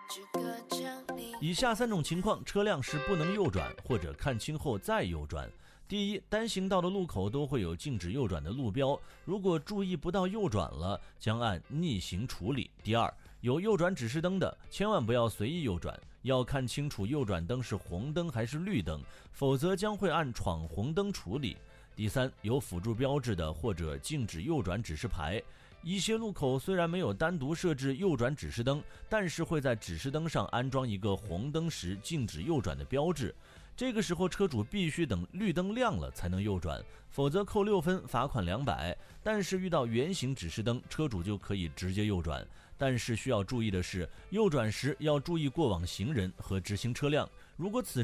以下3种情况，车辆是不能右转或者看清后再右转。第一，单行道的路口都会有禁止右转的路标，如果注意不到右转了，将按逆行处理。第二，有右转指示灯的，千万不要随意右转，要看清楚右转灯是红灯还是绿灯，否则将会按闯红灯处理。第三，有辅助标志的或者禁止右转指示牌，一些路口虽然没有单独设置右转指示灯，但是会在指示灯上安装一个红灯时禁止右转的标志，这个时候车主必须等绿灯亮了才能右转，否则扣6分，罚款200。但是遇到圆形指示灯，车主就可以直接右转，但是需要注意的是，右转时要注意过往行人和直行车辆，如果此时